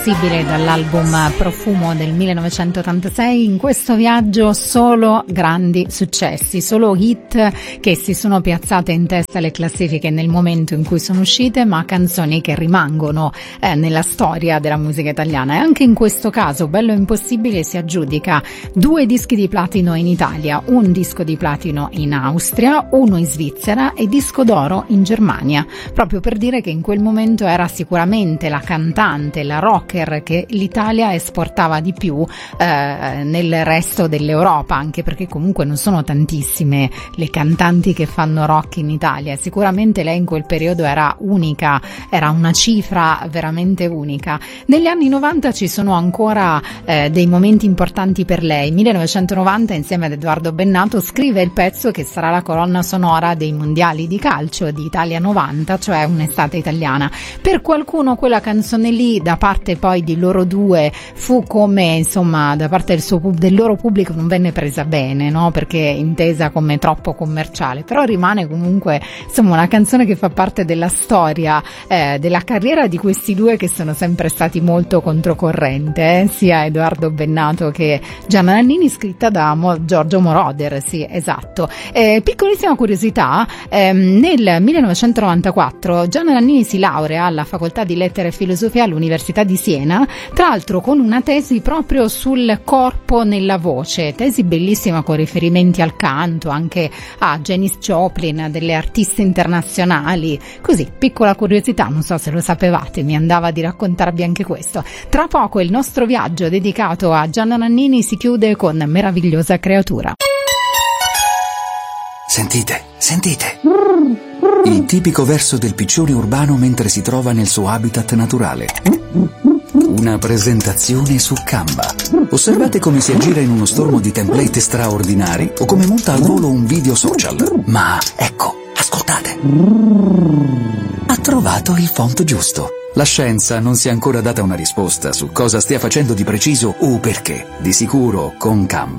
Possibile dall'album Profumo del 1986. In questo viaggio solo grandi successi, solo hit che si sono piazzate in testa alle classifiche nel momento in cui sono uscite, ma canzoni che rimangono nella storia della musica italiana. E anche in questo caso Bello Impossibile si aggiudica 2 dischi di platino in Italia, un disco di platino in Austria, uno in Svizzera e disco d'oro in Germania, proprio per dire che in quel momento era sicuramente la cantante, la rocker che l'Italia esportava di più nel resto dell'Europa, anche perché comunque non sono tantissime le cantanti che fanno rock in Italia. Sicuramente lei in quel periodo era unica, era una cifra veramente unica. Negli anni 90 ci sono ancora dei momenti importanti per lei. 1990 insieme ad Edoardo Bennato scrive il pezzo che sarà la colonna sonora dei mondiali di calcio di Italia 90, cioè Un'estate italiana. Per qualcuno quella canzone lì, da parte poi di loro due, fu come, insomma, da parte del loro pubblico non venne presa bene, no? Perché intesa come troppo commerciale, però rimane comunque, insomma, una canzone che fa parte della storia della carriera di questi due che sono sempre stati molto controcorrente, sia Edoardo Bennato che Gianna Nannini, scritta da Giorgio Moroder, sì, esatto. Piccolissima curiosità, nel 1994 Gianna Nannini si laurea alla Facoltà di Lettere e Filosofia all'Università di Siena, tra l'altro con una tesi proprio sul corpo nella voce, tesi bellissima con riferimenti al canto, anche a Janis Joplin, delle artiste internazionali. Così, piccola curiosità, non so se lo sapevate, mi andava di raccontarvi anche questo. Tra poco il nostro viaggio dedicato a Gianna Nannini si chiude con Meravigliosa creatura. Sentite, sentite! Il tipico verso del piccione urbano mentre si trova nel suo habitat naturale. Una presentazione su Canva. Osservate come si aggira in uno stormo di template straordinari o come monta al volo un video social. Ma ecco, ascoltate. Ha trovato il font giusto. La scienza non si è ancora data una risposta su cosa stia facendo di preciso o perché. Di sicuro, con Canva